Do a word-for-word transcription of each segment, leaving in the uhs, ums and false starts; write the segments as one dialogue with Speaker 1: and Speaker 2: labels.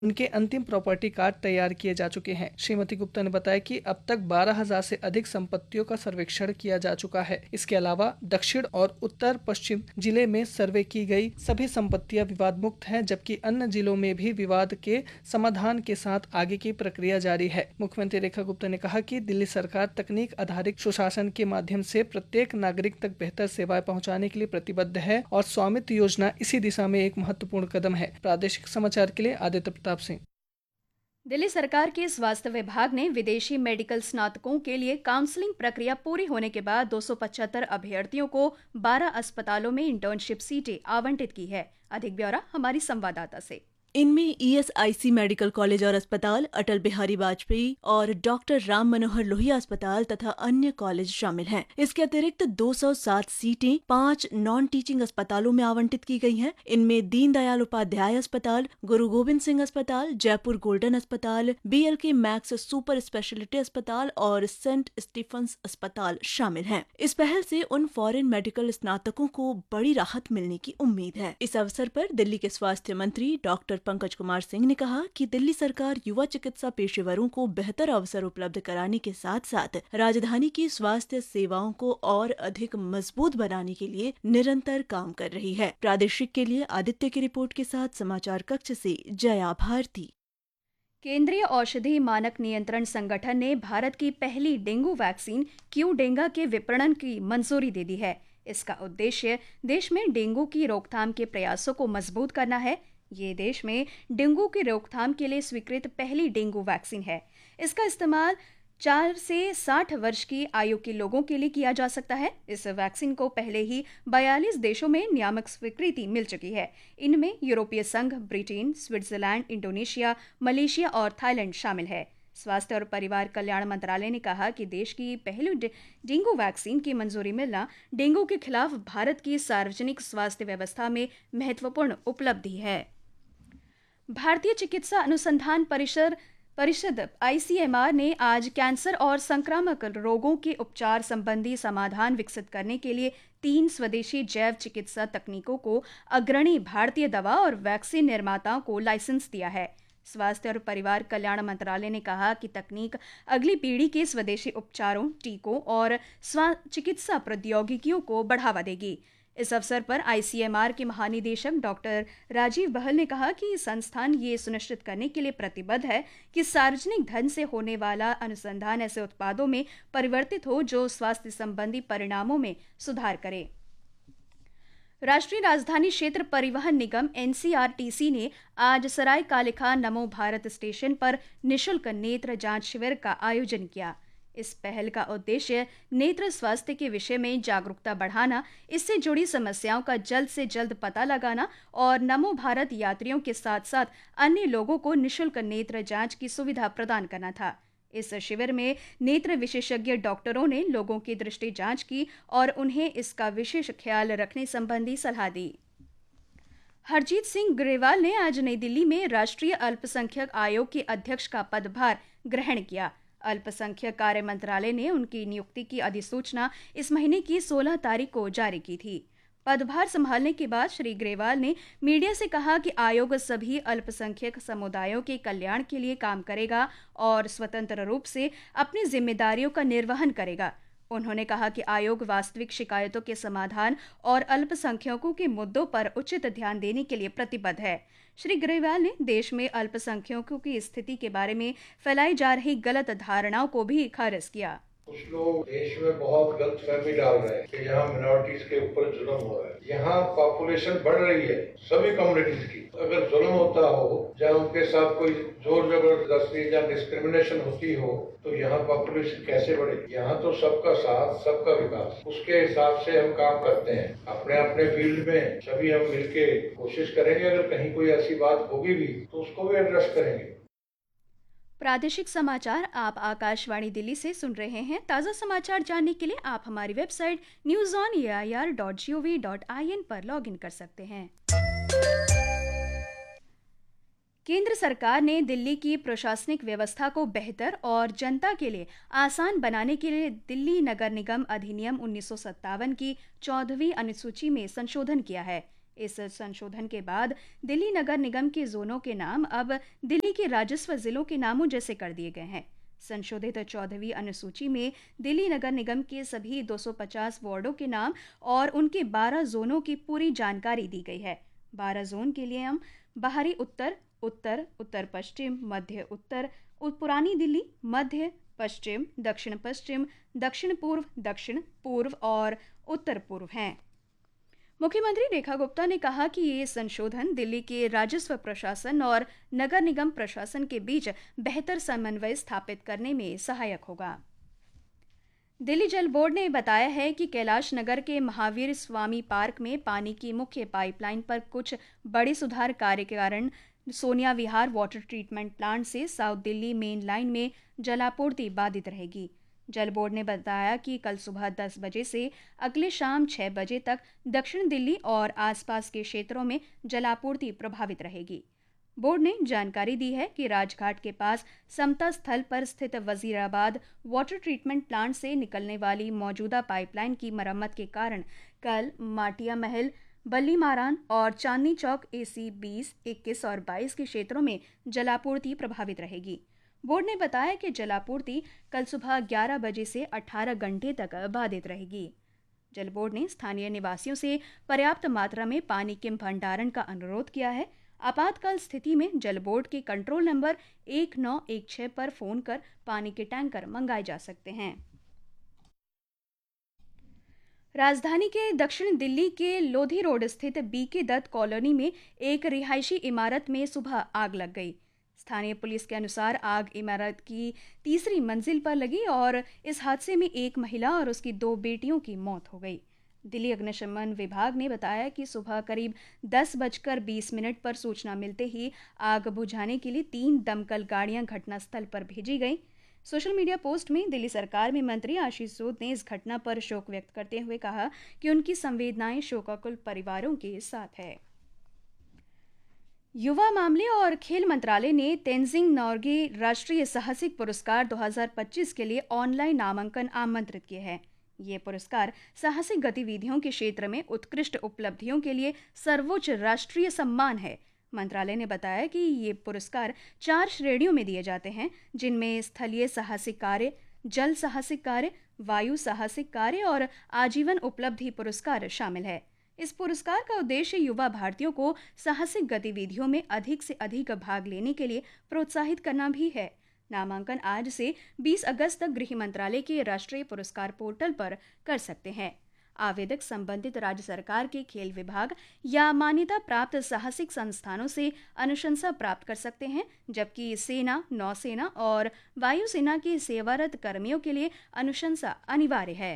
Speaker 1: उनके अंतिम property card तैयार किए जा चुके हैं। श्रीमती गुप्ता ने बताया कि अब तक बारह हजार से अधिक संपत्तियों का सर्वेक्षण किया जा चुका है। इसके अलावा दक्षिण और उत्तर पश्चिम जिले में सर्वे की गई सभी संपत्तियां विवाद मुक्त हैं, जबकि अन्य जिलों में भी विवाद के समाधान के साथ आगे की प्रक्रिया जारी है। मुख्यमंत्री रेखा गुप्ता ने कहा कि दिल्ली सरकार तकनीक आधारित सुशासन के माध्यम से प्रत्येक नागरिक तक बेहतर सेवाएं पहुंचाने के लिए प्रतिबद्ध है और स्वामित्व योजना इसी दिशा में एक महत्वपूर्ण कदम है। प्रादेशिक समाचार के लिए आदित्य प्रताप सिंह।
Speaker 2: दिल्ली सरकार के स्वास्थ्य विभाग ने विदेशी मेडिकल स्नातकों के लिए काउंसलिंग प्रक्रिया पूरी होने के बाद दो सौ पचहत्तर अभ्यर्थियों को बारह अस्पतालों में इंटर्नशिप सीटें आवंटित की है। अधिक ब्यौरा हमारी संवाददाता से।
Speaker 3: इनमें ईएसआईसी मेडिकल कॉलेज और अस्पताल, अटल बिहारी वाजपेयी और डॉक्टर राम मनोहर लोहिया अस्पताल तथा अन्य कॉलेज शामिल हैं। इसके अतिरिक्त दो सौ सात सीटें पाँच नॉन टीचिंग अस्पतालों में आवंटित की गई हैं। इनमें दीनदयाल उपाध्याय अस्पताल, गुरु गोविंद सिंह अस्पताल, जयपुर गोल्डन अस्पताल, बीएलके मैक्स सुपर स्पेशलिटी अस्पताल और सेंट स्टीफंस अस्पताल शामिल हैं। इस पहल से उन फॉरेन मेडिकल स्नातकों को बड़ी राहत मिलने की उम्मीद है। इस अवसर पर दिल्ली के स्वास्थ्य मंत्री डॉक्टर पंकज कुमार सिंह ने कहा कि दिल्ली सरकार युवा चिकित्सा पेशेवरों को बेहतर अवसर उपलब्ध कराने के साथ साथ राजधानी की स्वास्थ्य सेवाओं को और अधिक मजबूत बनाने के लिए निरंतर काम कर रही है। प्रादेशिक के लिए आदित्य की रिपोर्ट के साथ समाचार कक्ष से जया भारती।
Speaker 2: केंद्रीय औषधि मानक नियंत्रण संगठन ने भारत की पहली डेंगू वैक्सीन क्यू डेंगा के विपणन की मंजूरी दे दी है। इसका उद्देश्य देश में डेंगू की रोकथाम के प्रयासों को मजबूत करना है। ये देश में डेंगू की रोकथाम के लिए स्वीकृत पहली डेंगू वैक्सीन है। इसका इस्तेमाल चार से साठ वर्ष की आयु के लोगों के लिए किया जा सकता है। इस वैक्सीन को पहले ही बयालीस देशों में नियामक स्वीकृति मिल चुकी है। इनमें यूरोपीय संघ, ब्रिटेन, स्विट्जरलैंड, इंडोनेशिया, मलेशिया और थाईलैंड शामिल है। स्वास्थ्य और परिवार कल्याण मंत्रालय ने कहा कि देश की पहली डेंगू वैक्सीन की मंजूरी मिलना डेंगू के खिलाफ भारत की सार्वजनिक स्वास्थ्य व्यवस्था में महत्वपूर्ण उपलब्धि है। भारतीय चिकित्सा अनुसंधान परिषद परिषद आईसीएमआर ने आज कैंसर और संक्रामक रोगों के उपचार संबंधी समाधान विकसित करने के लिए तीन स्वदेशी जैव चिकित्सा तकनीकों को अग्रणी भारतीय दवा और वैक्सीन निर्माताओं को लाइसेंस दिया है। स्वास्थ्य और परिवार कल्याण मंत्रालय ने कहा कि तकनीक अगली पीढ़ी के स्वदेशी उपचारों, टीकों और चिकित्सा प्रौद्योगिकियों को बढ़ावा देगी। इस अवसर पर आईसीएमआर के महानिदेशक डॉक्टर राजीव बहल ने कहा कि संस्थान ये सुनिश्चित करने के लिए प्रतिबद्ध है कि सार्वजनिक धन से होने वाला अनुसंधान ऐसे उत्पादों में परिवर्तित हो जो स्वास्थ्य संबंधी परिणामों में सुधार करे। राष्ट्रीय राजधानी क्षेत्र परिवहन निगम एनसीआरटीसी ने आज सराय कालेखान नमो भारत स्टेशन पर निःशुल्क नेत्र जांच शिविर का आयोजन किया। इस पहल का उद्देश्य नेत्र स्वास्थ्य के विषय में जागरूकता बढ़ाना, इससे जुड़ी समस्याओं का जल्द से जल्द पता लगाना और नमो भारत यात्रियों के साथ साथ अन्य लोगों को निःशुल्क नेत्र जांच की सुविधा प्रदान करना था। इस शिविर में नेत्र विशेषज्ञ डॉक्टरों ने लोगों की दृष्टि जांच की और उन्हें इसका विशेष ख्याल रखने संबंधी सलाह दी। हरजीत सिंह ग्रेवाल ने आज नई दिल्ली में राष्ट्रीय अल्पसंख्यक आयोग के अध्यक्ष का पदभार ग्रहण किया। अल्पसंख्यक कार्य मंत्रालय ने उनकी नियुक्ति की अधिसूचना इस महीने की सोलह तारीख को जारी की थी। पदभार संभालने के बाद श्री ग्रेवाल ने मीडिया से कहा कि आयोग सभी अल्पसंख्यक समुदायों के कल्याण के लिए काम करेगा और स्वतंत्र रूप से अपनी जिम्मेदारियों का निर्वहन करेगा। उन्होंने कहा कि आयोग वास्तविक शिकायतों के समाधान और अल्पसंख्यकों के मुद्दों पर उचित ध्यान देने के लिए प्रतिबद्ध है। श्री ग्रेवाल ने देश में अल्पसंख्यकों की स्थिति के बारे में फैलाई जा रही गलत धारणाओं को भी खारिज किया।
Speaker 4: कुछ लोग देश में बहुत गलत फहमी डाल रहे हैं कि यहाँ मिनोरिटीज के ऊपर जुल्म हो रहा है। यहाँ पॉपुलेशन बढ़ रही है सभी कम्युनिटीज की। अगर जुल्म होता हो या उनके साथ कोई जोर जबरदस्ती या डिस्क्रिमिनेशन होती हो तो यहाँ पॉपुलेशन कैसे बढ़ेगी। यहाँ तो सबका साथ, सबका विकास, उसके हिसाब से हम काम करते हैं। अपने अपने फील्ड में सभी हम मिलके कोशिश करेंगे। अगर कहीं कोई ऐसी बात होगी भी तो उसको भी एड्रेस करेंगे।
Speaker 2: प्रादेशिक समाचार आप आकाशवाणी दिल्ली से सुन रहे हैं। ताज़ा समाचार जानने के लिए आप हमारी website news on A I R dot G O V dot I N पर लॉग इन कर सकते हैं। केंद्र सरकार ने दिल्ली की प्रशासनिक व्यवस्था को बेहतर और जनता के लिए आसान बनाने के लिए दिल्ली नगर निगम अधिनियम उन्नीस सौ सत्तावन की चौदहवीं अनुसूची में संशोधन किया है। इस संशोधन के बाद दिल्ली नगर निगम के जोनों के नाम अब दिल्ली के राजस्व जिलों के नामों जैसे कर दिए गए हैं। संशोधित चौदहवीं अनुसूची में दिल्ली नगर निगम के सभी दो सौ पचास वार्डों के नाम और उनके बारह जोनों की पूरी जानकारी दी गई है। बारह जोन के लिए हम बाहरी उत्तर, उत्तर, उत्तर पश्चिम, मध्य उत्तर, पुरानी दिल्ली, मध्य पश्चिम, दक्षिण पश्चिम, दक्षिण पूर्व, दक्षिण पूर्व और उत्तर पूर्व हैं। मुख्यमंत्री रेखा गुप्ता ने कहा कि ये संशोधन दिल्ली के राजस्व प्रशासन और नगर निगम प्रशासन के बीच बेहतर समन्वय स्थापित करने में सहायक होगा। दिल्ली जल बोर्ड ने बताया है कि कैलाश नगर के महावीर स्वामी पार्क में पानी की मुख्य पाइपलाइन पर कुछ बड़े सुधार कार्य के कारण सोनिया विहार वाटर ट्रीटमेंट प्लांट से साउथ दिल्ली मेन लाइन में जलापूर्ति बाधित रहेगी। जल बोर्ड ने बताया कि कल सुबह दस बजे से अगले शाम छह बजे तक दक्षिण दिल्ली और आसपास के क्षेत्रों में जलापूर्ति प्रभावित रहेगी। बोर्ड ने जानकारी दी है कि राजघाट के पास समता स्थल पर स्थित वजीराबाद वाटर ट्रीटमेंट प्लांट से निकलने वाली मौजूदा पाइपलाइन की मरम्मत के कारण कल माटिया महल, बल्ली मारान और चांदनी चौक एसी बीस, इक्कीस और बाईस के क्षेत्रों में जलापूर्ति प्रभावित रहेगी। बोर्ड ने बताया कि जलापूर्ति कल सुबह ग्यारह बजे से अठारह घंटे तक बाधित रहेगी। जल बोर्ड ने स्थानीय निवासियों से पर्याप्त मात्रा में पानी के भंडारण का अनुरोध किया है। आपातकाल स्थिति में जल बोर्ड के कंट्रोल नंबर एक नौ एक छह पर फोन कर पानी के टैंकर मंगाए जा सकते हैं। राजधानी के दक्षिण दिल्ली के लोधी रोड स्थित बीके दत्त कॉलोनी में एक रिहायशी इमारत में सुबह आग लग गई। स्थानीय पुलिस के अनुसार आग इमारत की तीसरी मंजिल पर लगी और इस हादसे में एक महिला और उसकी दो बेटियों की मौत हो गई। दिल्ली अग्निशमन विभाग ने बताया कि सुबह करीब दस बजकर बीस मिनट पर सूचना मिलते ही आग बुझाने के लिए तीन दमकल गाड़ियां घटनास्थल पर भेजी गईं। सोशल मीडिया पोस्ट में दिल्ली सरकार में मंत्री आशीष सूद ने इस घटना पर शोक व्यक्त करते हुए कहा कि उनकी संवेदनाएं शोकाकुल परिवारों के साथ है। युवा मामले और खेल मंत्रालय ने तेंजिंग नोर्गे राष्ट्रीय साहसिक पुरस्कार दो हज़ार पच्चीस के लिए ऑनलाइन नामांकन आमंत्रित किए हैं। ये पुरस्कार साहसिक गतिविधियों के क्षेत्र में उत्कृष्ट उपलब्धियों के लिए सर्वोच्च राष्ट्रीय सम्मान है। मंत्रालय ने बताया कि ये पुरस्कार चार श्रेणियों में दिए जाते हैं, जिनमें स्थलीय साहसिक कार्य, जल साहसिक कार्य, वायु साहसिक कार्य और आजीवन उपलब्धि पुरस्कार शामिल है। इस पुरस्कार का उद्देश्य युवा भारतीयों को साहसिक गतिविधियों में अधिक से अधिक भाग लेने के लिए प्रोत्साहित करना भी है। नामांकन आज से बीस अगस्त तक गृह मंत्रालय के राष्ट्रीय पुरस्कार पोर्टल पर कर सकते हैं। आवेदक संबंधित राज्य सरकार के खेल विभाग या मान्यता प्राप्त साहसिक संस्थानों से अनुशंसा प्राप्त कर सकते हैं, जबकि सेना, नौसेना और वायुसेना के सेवारत कर्मियों के लिए अनुशंसा अनिवार्य है।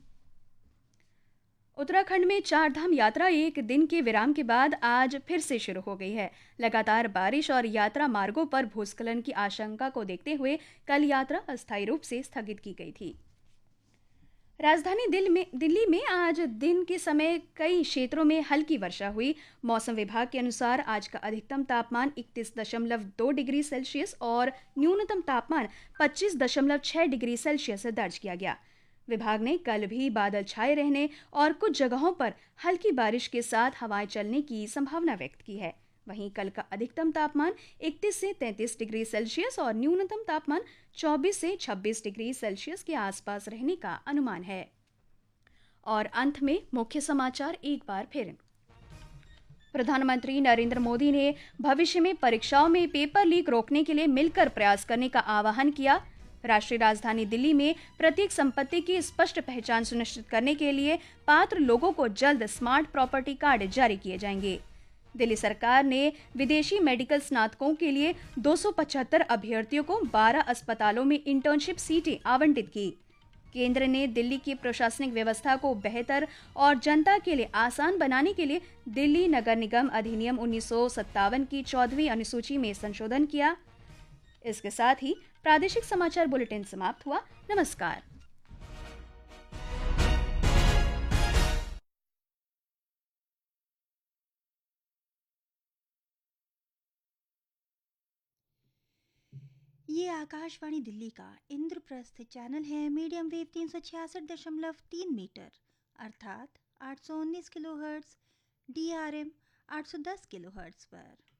Speaker 2: उत्तराखंड में चार धाम यात्रा एक दिन के विराम के बाद आज फिर से शुरू हो गई है। लगातार बारिश और यात्रा मार्गों पर भूस्खलन की आशंका को देखते हुए कल यात्रा अस्थायी रूप से स्थगित की गई थी। राजधानी दिल्ली में दिल्ली में आज दिन के समय कई क्षेत्रों में हल्की वर्षा हुई। मौसम विभाग के अनुसार आज का अधिकतम तापमान इकतीस दशमलव दो डिग्री सेल्सियस और न्यूनतम तापमान पच्चीस दशमलव छह डिग्री सेल्सियस दर्ज किया गया। विभाग ने कल भी बादल छाए रहने और कुछ जगहों पर हल्की बारिश के साथ हवाएं चलने की संभावना व्यक्त की है। वहीं कल का अधिकतम तापमान इकतीस से तैंतीस डिग्री सेल्सियस और न्यूनतम तापमान चौबीस से छब्बीस डिग्री सेल्सियस के आसपास रहने का अनुमान है। और अंत में मुख्य समाचार एक बार फिर। प्रधानमंत्री नरेंद्र मोदी ने भविष्य में परीक्षाओं में पेपर लीक रोकने के लिए मिलकर प्रयास करने का आह्वान किया। राष्ट्रीय राजधानी दिल्ली में प्रत्येक संपत्ति की स्पष्ट पहचान सुनिश्चित करने के लिए पात्र लोगों को जल्द स्मार्ट प्रॉपर्टी कार्ड जारी किए जाएंगे। दिल्ली सरकार ने विदेशी मेडिकल स्नातकों के लिए दो सौ पचहत्तर अभ्यर्थियों को बारह अस्पतालों में इंटर्नशिप सीटें आवंटित की। केंद्र ने दिल्ली की प्रशासनिक व्यवस्था को बेहतर और जनता के लिए आसान बनाने के लिए दिल्ली नगर निगम अधिनियम उन्नीस सौ सत्तावन की चौदहवीं अनुसूची में संशोधन किया। इसके साथ ही प्रादेशिक समाचार बुलेटिन समाप्त हुआ। नमस्कार।
Speaker 5: ये आकाशवाणी दिल्ली का इंद्रप्रस्थ चैनल है। मीडियम वेव तीन सौ छियासठ दशमलव तीन मीटर अर्थात आठ सौ उन्नीस किलोहर्ट्ज डी आर एम आठ सौ दस किलोहर्ट्ज़ पर।